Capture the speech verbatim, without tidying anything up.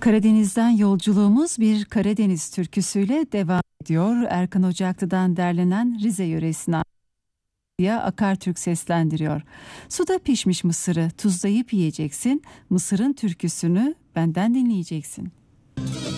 Karadeniz'den yolculuğumuz bir Karadeniz türküsüyle devam ediyor. Erkan Ocaklı'dan derlenen Rize yöresine ya Akartürk seslendiriyor. Suda pişmiş mısırı tuzlayıp yiyeceksin, Mısır'ın türküsünü benden dinleyeceksin.